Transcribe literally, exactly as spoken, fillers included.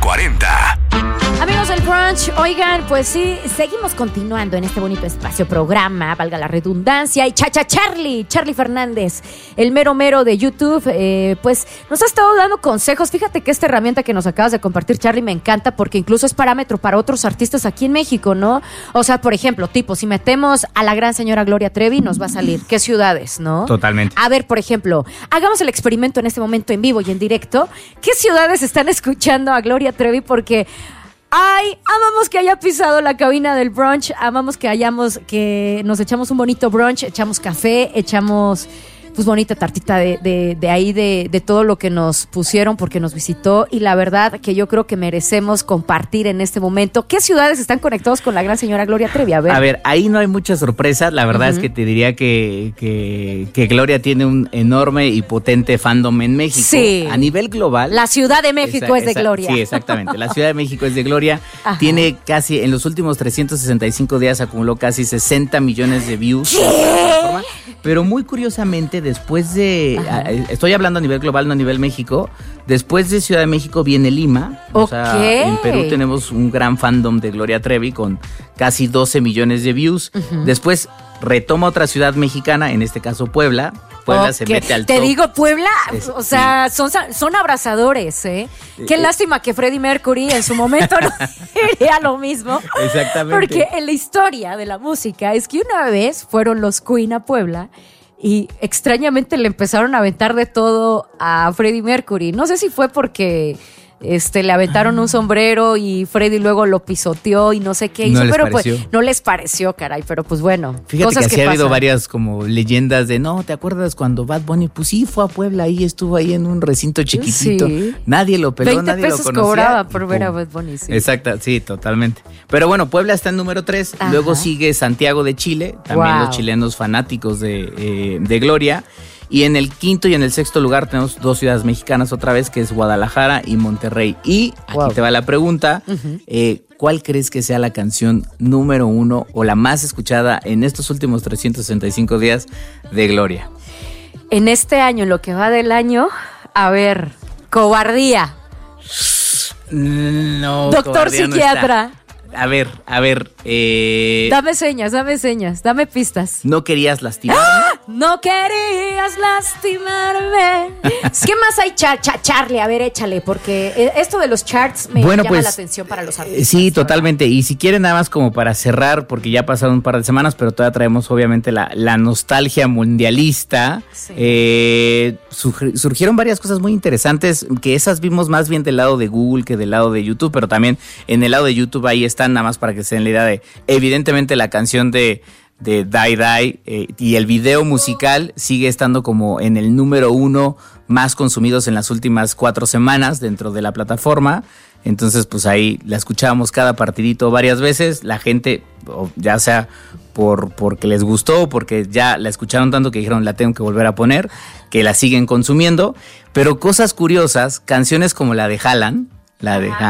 cuarenta. Amigos del brunch, oigan, pues sí, seguimos continuando en este bonito espacio programa, valga la redundancia, y Chacha Charlie, Charlie Fernández, el mero mero de YouTube, eh, pues nos ha estado dando consejos. Fíjate que esta herramienta que nos acabas de compartir, Charlie, me encanta porque incluso es parámetro para otros artistas aquí en México, ¿no? O sea, por ejemplo, tipo, si metemos a la gran señora Gloria Trevi, nos va a salir qué ciudades, ¿no? Totalmente. A ver, por ejemplo, hagamos el experimento en este momento en vivo y en directo. ¿Qué ciudades están escuchando a Gloria Trevi? Porque... ay, amamos que haya pisado la cabina del brunch, amamos que hayamos, que nos echamos un bonito brunch, echamos café, echamos pues bonita tartita de, de, de ahí, de, de todo lo que nos pusieron porque nos visitó, y la verdad que yo creo que merecemos compartir en este momento. ¿Qué ciudades están conectados con la gran señora Gloria Trevi? A ver, A ver, ahí no hay muchas sorpresas. La verdad uh-huh. es que te diría que, que, que Gloria tiene un enorme y potente fandom en México. Sí. A nivel global. La Ciudad de México esa, es de esa, Gloria. Sí, exactamente. La Ciudad de México es de Gloria. Ajá. Tiene casi, en los últimos trescientos sesenta y cinco días acumuló casi sesenta millones de views. ¿Qué? Pero muy curiosamente, después de... Ajá. Estoy hablando a nivel global, no a nivel México. Después de Ciudad de México viene Lima. Okay. O sea, en Perú tenemos un gran fandom de Gloria Trevi con casi doce millones de views. Uh-huh. Después retoma otra ciudad mexicana, en este caso Puebla. Puebla okay. se mete al Te top. digo, Puebla, es, o sea, sí. son, son abrazadores, ¿eh? Qué eh, lástima que Freddie Mercury en su momento no diría lo mismo. Exactamente. Porque en la historia de la música es que una vez fueron los Queen a Puebla y extrañamente le empezaron a aventar de todo a Freddie Mercury. No sé si fue porque... Este, le aventaron un sombrero y Freddy luego lo pisoteó y no sé qué hizo, no pero pareció. pues no les pareció, caray, pero pues bueno, fíjate cosas que, que sí ha pasan. habido varias como leyendas de, no, ¿te acuerdas cuando Bad Bunny, pues sí, fue a Puebla, ahí estuvo ahí en un recinto chiquitito, sí. nadie lo peló, veinte nadie lo pesos conocía. cobraba por ver a Bad Bunny, sí. Exacto, sí, totalmente. Pero bueno, Puebla está en número tres, Ajá. luego sigue Santiago de Chile, también wow. los chilenos fanáticos de, eh, de Gloria. Y en el quinto y en el sexto lugar tenemos dos ciudades mexicanas otra vez, que es Guadalajara y Monterrey. Y aquí wow. te va la pregunta, uh-huh. eh, ¿cuál crees que sea la canción número uno o la más escuchada en estos últimos trescientos sesenta y cinco días de Gloria? En este año, en lo que va del año, a ver, Cobardía. No, Doctor Cobardía Psiquiatra. No a ver, a ver. Eh, dame señas, dame señas, dame pistas. ¿No querías lastimarme? ¡Ah! No querías lastimarme. ¿Qué más hay, Char Char Charlie? A ver, échale, porque esto de los charts me bueno, llama pues, la atención para los artistas. Sí, totalmente. Y si quieren nada más como para cerrar, porque ya pasaron un par de semanas, pero todavía traemos obviamente la, la nostalgia mundialista. Sí. Eh, surg, surgieron varias cosas muy interesantes, que esas vimos más bien del lado de Google que del lado de YouTube, pero también en el lado de YouTube ahí están, nada más para que se den la idea de, evidentemente la canción de... de Die Die eh, y el video musical sigue estando como en el número uno más consumidos en las últimas cuatro semanas dentro de la plataforma. Entonces pues ahí la escuchábamos cada partidito varias veces, la gente ya sea por porque les gustó, porque ya la escucharon tanto que dijeron la tengo que volver a poner, que la siguen consumiendo. Pero cosas curiosas, canciones como la de Haaland, la de